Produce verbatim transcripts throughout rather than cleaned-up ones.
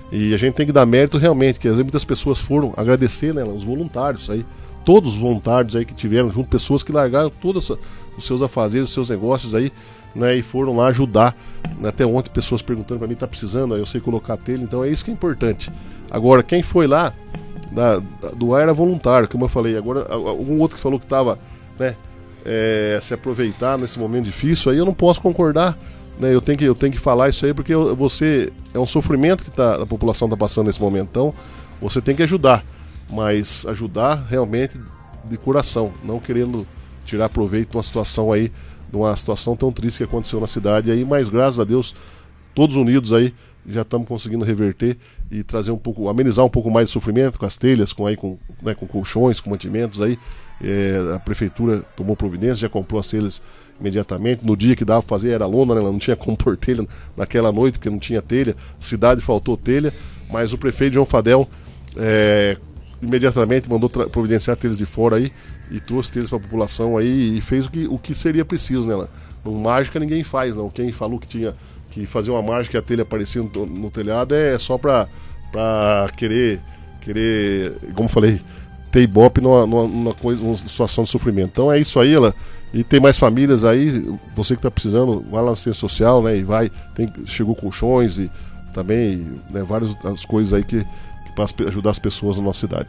E a gente tem que dar mérito realmente, porque às vezes muitas pessoas foram agradecer, né, os voluntários aí, todos os voluntários aí que tiveram junto, pessoas que largaram todos os seus afazeres, os seus negócios aí, né, e foram lá ajudar. Até ontem pessoas perguntando para mim, tá precisando, aí eu sei colocar a telha, então é isso que é importante. Agora, quem foi lá da, da, do ar era voluntário, como eu falei. Agora, algum outro que falou que estava, né, é, se aproveitar nesse momento difícil, aí eu não posso concordar, né, eu tenho que, eu tenho que falar isso aí, porque você, é um sofrimento que tá, a população está passando nesse momento, então você tem que ajudar, mas ajudar realmente de coração, não querendo tirar proveito de uma situação aí, de uma situação tão triste que aconteceu na cidade aí, mas graças a Deus, todos unidos aí, já estamos conseguindo reverter e trazer um pouco, amenizar um pouco mais de sofrimento com as telhas, com, aí, com, né, com colchões, com mantimentos aí. É, a prefeitura tomou providência, já comprou as telhas imediatamente. No dia que dava para fazer era lona, né, não tinha como pôr telha naquela noite, porque não tinha telha, cidade faltou telha, mas o prefeito João Fadel é, imediatamente mandou providenciar telhas de fora aí e trouxe telhas para a população aí e fez o que, o que seria preciso, né? Não, mágica ninguém faz, não. Quem falou que tinha que fazer uma mágica e a telha aparecia no, no telhado é só para para querer, querer, como falei, ter ibope numa, numa, numa, coisa, numa situação de sofrimento. Então é isso aí, ela. E tem mais famílias aí, você que está precisando, vai lá na assistência social, né? E vai, tem, chegou colchões e também, né, várias as coisas aí que, que para ajudar as pessoas na nossa cidade.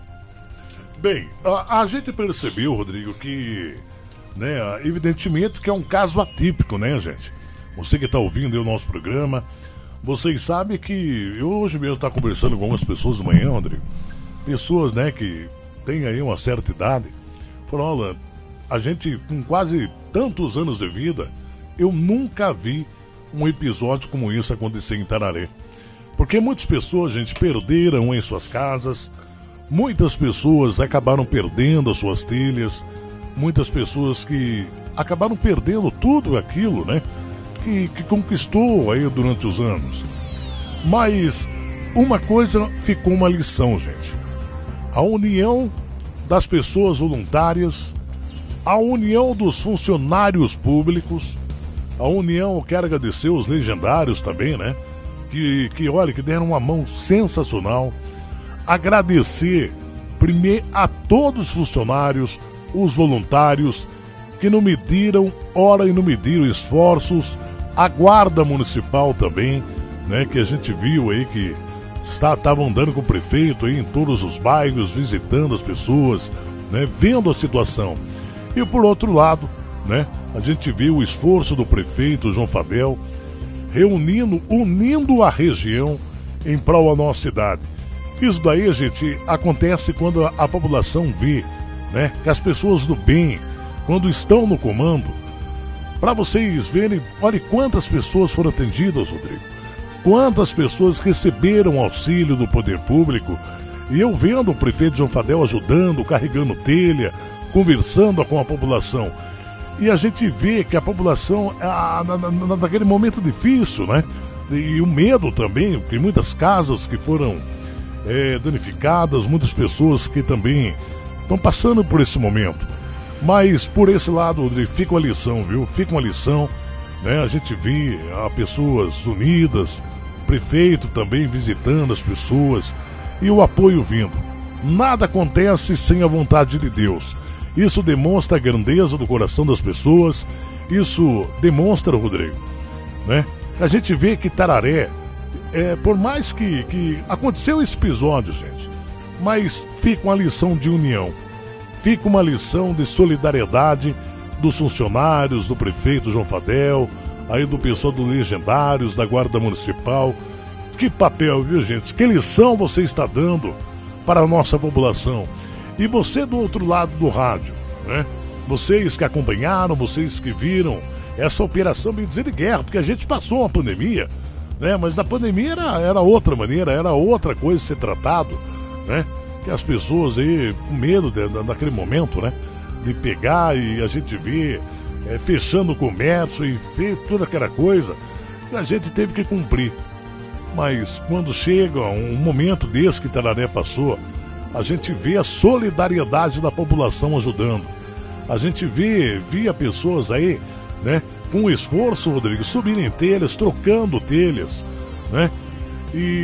Bem, a, a gente percebeu, Rodrigo, que, né, evidentemente que é um caso atípico, né, gente? Você que está ouvindo aí o nosso programa, vocês sabem que eu hoje mesmo estava conversando com algumas pessoas de manhã, Rodrigo, pessoas, né, que têm aí uma certa idade, falaram, olha, a gente com quase tantos anos de vida, eu nunca vi um episódio como esse acontecer em Tararé. Porque muitas pessoas, gente, perderam em suas casas, muitas pessoas acabaram perdendo as suas telhas, muitas pessoas que acabaram perdendo tudo aquilo, né, que, que conquistou aí durante os anos. Mas uma coisa ficou uma lição, gente. A união das pessoas voluntárias, a união dos funcionários públicos, a união, eu quero agradecer os legendários também, né? Que, que olha, que deram uma mão sensacional. Agradecer primeiro a todos os funcionários, os voluntários, que não mediram hora e não mediram esforços, a guarda municipal também, né? Que a gente viu aí que estavam andando com o prefeito aí em todos os bairros, visitando as pessoas, né? Vendo a situação. E por outro lado, né? A gente viu o esforço do prefeito João Fadel, reunindo, unindo a região em prol da nossa cidade. Isso daí, gente, acontece quando a, a população vê, né, que as pessoas do bem, quando estão no comando, para vocês verem, olha quantas pessoas foram atendidas, Rodrigo, quantas pessoas receberam auxílio do poder público, e eu vendo o prefeito João Fadel ajudando, carregando telha, conversando com a população. E a gente vê que a população, ah, na, na, naquele momento difícil, né? E o medo também, porque muitas casas que foram é, danificadas, muitas pessoas que também estão passando por esse momento. Mas por esse lado, Rodrigo, fica uma lição, viu? Fica uma lição, né? A gente vê a pessoas unidas, prefeito também visitando as pessoas e o apoio vindo. Nada acontece sem a vontade de Deus. Isso demonstra a grandeza do coração das pessoas. Isso demonstra, Rodrigo, né? A gente vê que Tararé, é, por mais que, que aconteceu esse episódio, gente, mas fica uma lição de união, fica uma lição de solidariedade dos funcionários, do prefeito João Fadel, aí do pessoal dos legendários, da Guarda Municipal. Que papel, viu, gente? Que lição você está dando para a nossa população. E você do outro lado do rádio, né? Vocês que acompanharam, vocês que viram essa operação, bem dizer, de guerra, porque a gente passou uma pandemia, né? Mas na pandemia era, era outra maneira, era outra coisa ser tratado, né? Que as pessoas aí, com medo de, de, daquele momento, né? De pegar e a gente vê é, fechando o comércio e fez toda aquela coisa, que a gente teve que cumprir. Mas quando chega um momento desse que Tararé passou, a gente vê a solidariedade da população ajudando. A gente vê, via pessoas aí, né, com esforço, Rodrigo, subindo em telhas, trocando telhas, né? E